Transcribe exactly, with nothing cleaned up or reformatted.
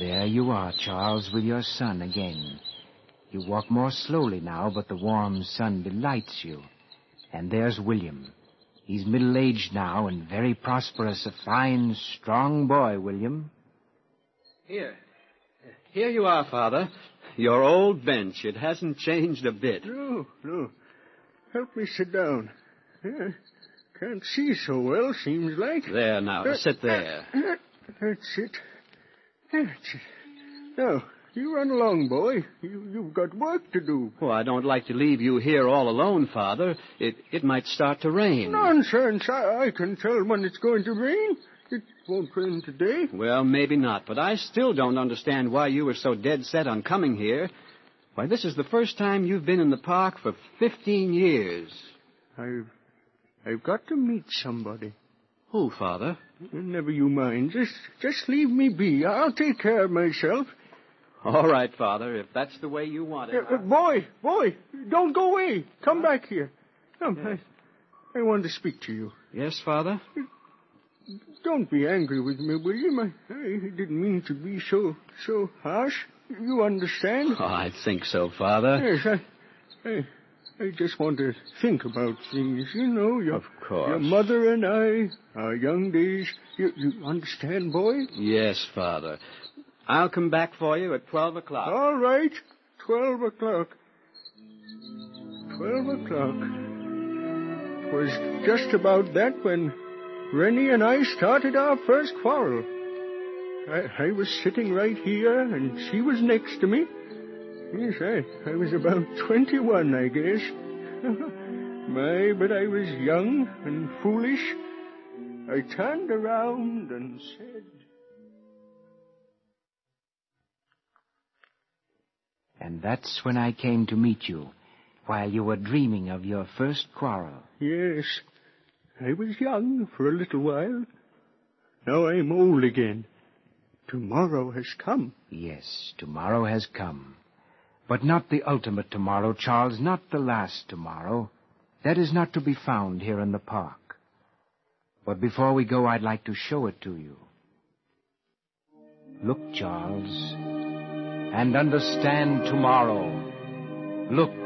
There you are, Charles, with your son again. You walk more slowly now, but the warm sun delights you. And there's William. He's middle-aged now and very prosperous, a fine, strong boy, William. Here. Here you are, Father. Your old bench. It hasn't changed a bit. No, no. Help me sit down. Yeah, can't see so well, seems like. There now. Uh, sit there. Uh, that's it. That's it. Now, you run along, boy. You, you've got work to do. Oh, I don't like to leave you here all alone, Father. It it might start to rain. Nonsense. I, I can tell when it's going to rain. It won't rain today. Well, maybe not, but I still don't understand why you were so dead set on coming here. Why, this is the first time you've been in the park for fifteen years. I've, I've got to meet somebody. Who, Father? Never you mind. Just, just leave me be. I'll take care of myself. All right, Father, if that's the way you want it. Uh, uh, boy, boy, don't go away. Come huh? back here. Come, yes. I, I want to speak to you. Yes, Father? Don't be angry with me, William. I, I didn't mean to be so, so harsh. You understand? Oh, I think so, Father. Yes, I, I, I just want to think about things, you know. Your, of course. Your mother and I, our young days. You, you understand, boy? Yes, Father. I'll come back for you at twelve o'clock. All right. Twelve o'clock. Twelve o'clock. It was just about that when Rennie and I started our first quarrel. I, I was sitting right here, and she was next to me. Yes, I, I was about twenty-one, I guess. My, but I was young and foolish. I turned around and said... And that's when I came to meet you, while you were dreaming of your first quarrel. Yes, I was young for a little while. Now I'm old again. Tomorrow has come. Yes, tomorrow has come. But not the ultimate tomorrow, Charles, not the last tomorrow. That is not to be found here in the park. But before we go, I'd like to show it to you. Look, Charles, and understand tomorrow. Look.